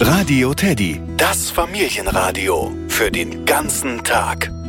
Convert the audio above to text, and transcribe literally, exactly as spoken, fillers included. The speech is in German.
Radio Teddy, das Familienradio für den ganzen Tag.